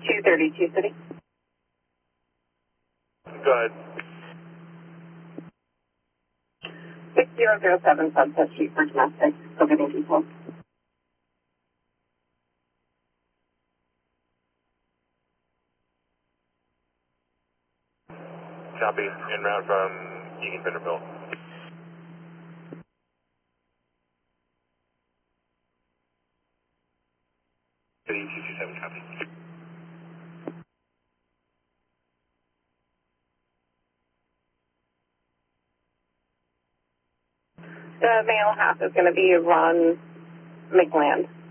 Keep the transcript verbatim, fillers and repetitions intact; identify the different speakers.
Speaker 1: two thirty-two City.
Speaker 2: Go ahead.
Speaker 1: six zero zero seven Sunset Street for domestic, still getting people.
Speaker 2: Copy, en route from Egan Vanderbilt. City two two seven, copy.
Speaker 1: The male half is going to be Ron McLand.